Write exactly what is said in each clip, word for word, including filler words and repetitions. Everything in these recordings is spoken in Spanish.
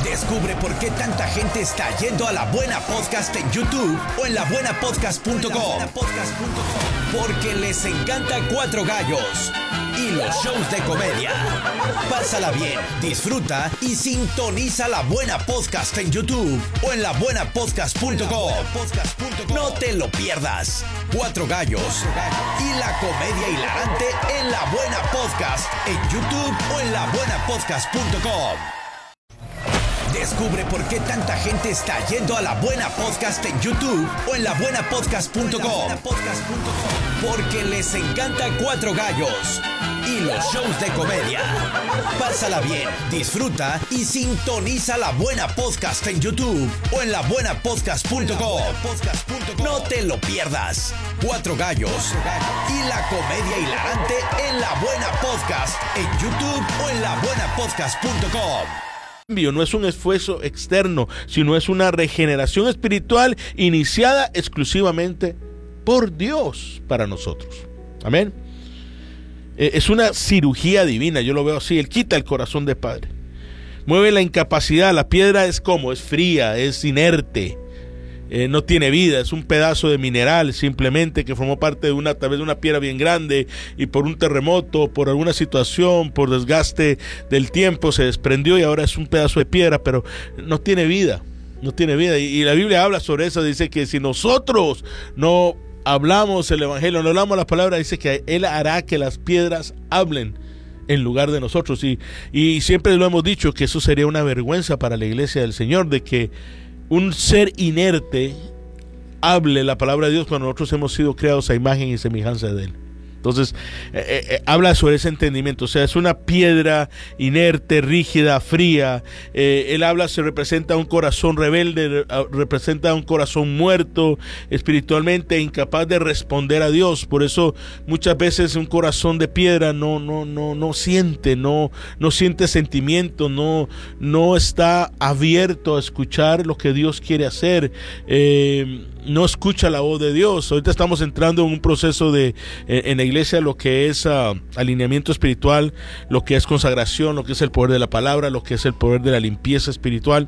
Descubre por qué tanta gente está yendo a La Buena Podcast en YouTube o en la buena podcast punto com. Porque les encanta Cuatro Gallos y los shows de comedia. Pásala bien, disfruta y sintoniza La Buena Podcast en YouTube o en la buena podcast punto com. No te lo pierdas. Cuatro Gallos y la comedia hilarante en La Buena Podcast en YouTube o en la buena podcast punto com. Descubre por qué tanta gente está yendo a La Buena Podcast en YouTube o en la buena podcast punto com. Porque les encanta Cuatro Gallos y los shows de comedia. Pásala bien, disfruta y sintoniza La Buena Podcast en YouTube o en la buena podcast punto com. No te lo pierdas. Cuatro Gallos y la comedia hilarante en La Buena Podcast en YouTube o en la buena podcast punto com. No es un esfuerzo externo, sino es una regeneración espiritual iniciada exclusivamente por Dios para nosotros. Amén. Es una cirugía divina, yo lo veo así. Él quita el corazón de padre, mueve la incapacidad. La piedra es como, es fría, es inerte, eh, no tiene vida, es un pedazo de mineral simplemente que formó parte de una, tal vez de una piedra bien grande, y por un terremoto, por alguna situación, por desgaste del tiempo se desprendió y ahora es un pedazo de piedra, pero no tiene vida, no tiene vida. Y, y la Biblia habla sobre eso, dice que si nosotros no hablamos el evangelio, no hablamos la palabra, dice que Él hará que las piedras hablen en lugar de nosotros. Y, y siempre lo hemos dicho, que eso sería una vergüenza para la iglesia del Señor, de que un ser inerte hable la palabra de Dios cuando nosotros hemos sido creados a imagen y semejanza de Él. Entonces, eh, eh, habla sobre ese entendimiento. O sea, es una piedra inerte, rígida, fría. Eh, él habla, se representa un corazón rebelde, representa un corazón muerto espiritualmente, incapaz de responder a Dios. Por eso muchas veces un corazón de piedra no, no, no, no siente, no, no siente sentimiento, no, no está abierto a escuchar lo que Dios quiere hacer. Eh, no escucha la voz de Dios. Ahorita estamos entrando en un proceso de, en, en la iglesia, lo que es uh, alineamiento espiritual, lo que es consagración, lo que es el poder de la palabra, lo que es el poder de la limpieza espiritual.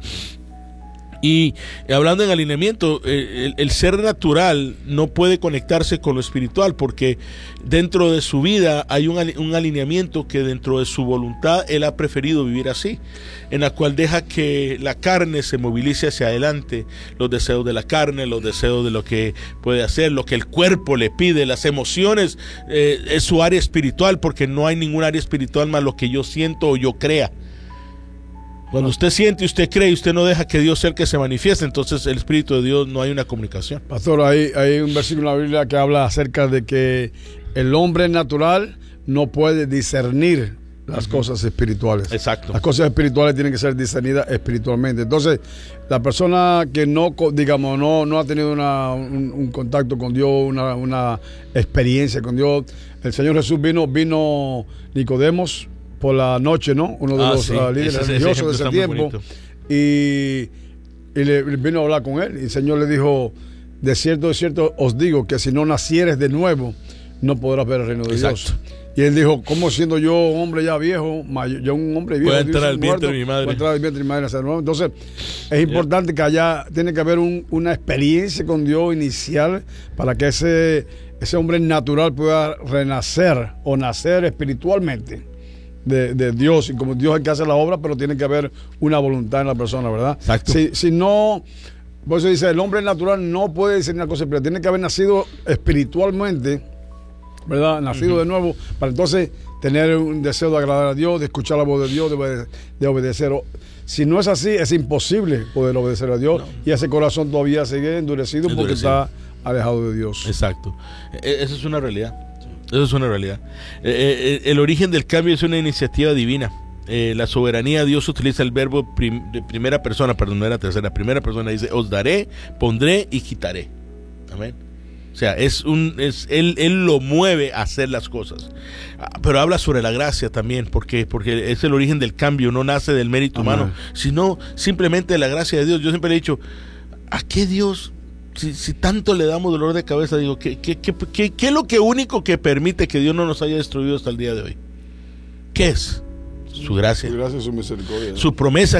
Y hablando en alineamiento, el, el ser natural no puede conectarse con lo espiritual, porque dentro de su vida hay un, un alineamiento que dentro de su voluntad Él ha preferido vivir así, en la cual deja que la carne se movilice hacia adelante, los deseos de la carne, los deseos de lo que puede hacer, lo que el cuerpo le pide, las emociones, eh, es su área espiritual, porque no hay ningún área espiritual más lo que yo siento o yo crea. Cuando usted siente y usted cree y usted no deja que Dios sea el que se manifieste, entonces el Espíritu de Dios, no hay una comunicación. Pastor, hay, hay un versículo en la Biblia que habla acerca de que el hombre natural no puede discernir las uh-huh. cosas espirituales. Exacto. Las cosas espirituales tienen que ser discernidas espiritualmente. Entonces, la persona que no, digamos, no, no ha tenido una, un, un contacto con Dios, una, una experiencia con Dios, el Señor Jesús vino, vino Nicodemos por la noche, ¿no? Uno de ah, los sí. uh, líderes ese, religiosos ese de ese tiempo. Y, y le vino a hablar con él. Y el Señor le dijo: de cierto, de cierto os digo que si no nacieres de nuevo, no podrás ver el reino de Exacto. Dios. Y él dijo: ¿cómo siendo yo hombre ya viejo, mayor, yo un hombre viejo, puedo entrar al vientre de mi madre? Puedo entrar al vientre de mi madre. Entonces, es importante yeah. que haya, tiene que haber un, una experiencia con Dios inicial para que ese, ese hombre natural pueda renacer o nacer espiritualmente De, de Dios, y como Dios es el que hace la obra, pero tiene que haber una voluntad en la persona, ¿verdad? Exacto. Si, si no, por eso dice, el hombre natural no puede decir una cosa, pero tiene que haber nacido espiritualmente, ¿verdad? Nacido uh-huh. de nuevo, para entonces tener un deseo de agradar a Dios, de escuchar la voz de Dios, de, obede- de obedecer. Si no es así, es imposible poder obedecer a Dios, no. y ese corazón todavía sigue endurecido, endurecido porque está alejado de Dios. Exacto. E- esa es una realidad. Eso es una realidad. Eh, eh, el origen del cambio es una iniciativa divina. Eh, la soberanía, Dios utiliza el verbo prim, de primera persona, perdón, no era tercera, primera persona, dice: os daré, pondré y quitaré. Amén. O sea, es un, es, él, él lo mueve a hacer las cosas. Ah, pero habla sobre la gracia también, porque, porque es el origen del cambio, no nace del mérito Amén. humano, sino simplemente de la gracia de Dios. Yo siempre he dicho: ¿a qué Dios? Si, si tanto le damos dolor de cabeza, digo, ¿qué, qué, qué, qué, ¿qué es lo que único que permite que Dios no nos haya destruido hasta el día de hoy? ¿Qué es? Su gracia. Su gracia y su misericordia. Su promesa